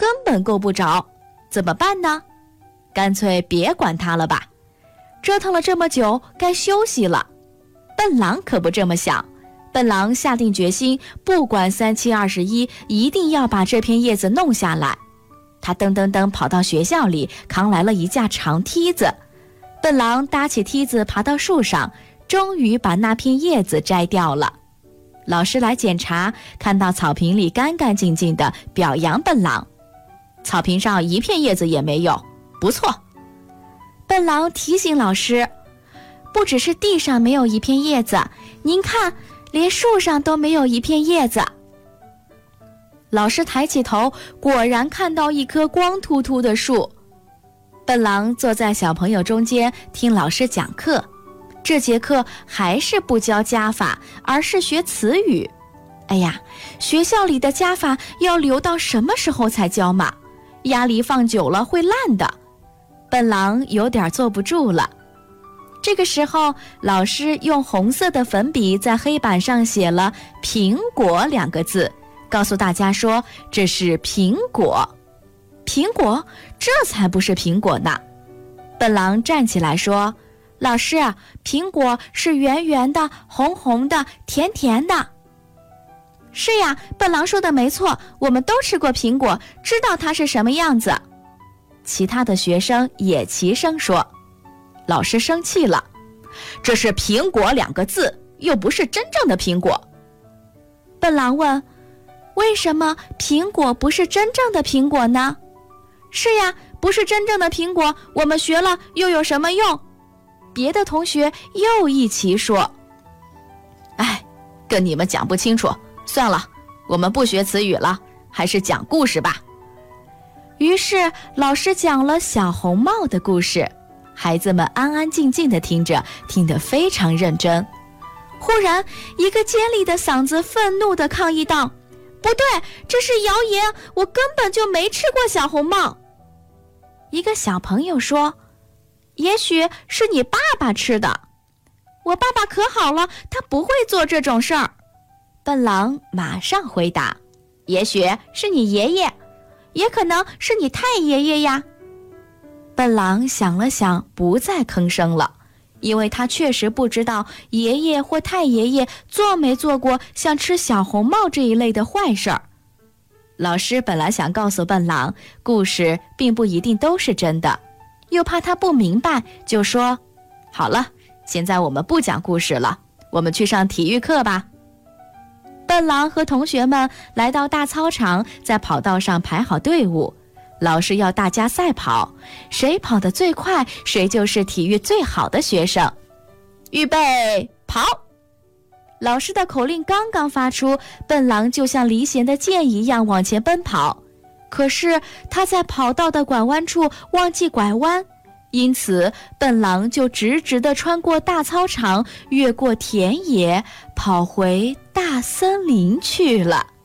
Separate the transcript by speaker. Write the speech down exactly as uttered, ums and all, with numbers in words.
Speaker 1: 根本够不着，怎么办呢？干脆别管它了吧，折腾了这么久，该休息了。笨狼可不这么想，笨狼下定决心，不管三七二十一，一定要把这片叶子弄下来。他噔噔噔跑到学校里，扛来了一架长梯子。笨狼搭起梯子爬到树上，终于把那片叶子摘掉了。老师来检查，看到草坪里干干净净的，表扬笨狼。草坪上一片叶子也没有，不错。笨狼提醒老师，不只是地上没有一片叶子，您看，连树上都没有一片叶子。老师抬起头，果然看到一棵光秃秃的树。笨狼坐在小朋友中间听老师讲课，这节课还是不教加法，而是学词语。哎呀，学校里的加法要留到什么时候才教嘛？鸭梨放久了会烂的。笨狼有点坐不住了。这个时候，老师用红色的粉笔在黑板上写了苹果两个字，告诉大家说这是苹果。苹果？这才不是苹果呢。笨狼站起来说，老师，苹果是圆圆的，红红的，甜甜的。是呀，笨狼说的没错，我们都吃过苹果，知道它是什么样子。其他的学生也齐声说。老师生气了，这是苹果两个字，又不是真正的苹果。笨狼问，为什么苹果不是真正的苹果呢？是呀，不是真正的苹果，我们学了又有什么用？别的同学又一起说。哎，跟你们讲不清楚，算了，我们不学词语了，还是讲故事吧。于是老师讲了小红帽的故事，孩子们安安静静地听着，听得非常认真。忽然，一个尖利的嗓子愤怒地抗议道，不对，这是谣言，我根本就没吃过小红帽。一个小朋友说，也许是你爸爸吃的。我爸爸可好了，他不会做这种事儿。笨狼马上回答，也许是你爷爷，也可能是你太爷爷呀。笨狼想了想，不再吭声了，因为他确实不知道爷爷或太爷爷做没做过像吃小红帽这一类的坏事儿。老师本来想告诉笨狼，故事并不一定都是真的，又怕他不明白，就说，好了，现在我们不讲故事了，我们去上体育课吧。笨狼和同学们来到大操场，在跑道上排好队伍。老师要大家赛跑，谁跑得最快，谁就是体育最好的学生。预备，跑！老师的口令刚刚发出，笨狼就像离弦的箭一样往前奔跑。可是他在跑道的拐弯处忘记拐弯，因此笨狼就直直地穿过大操场，越过田野，跑回大森林去了。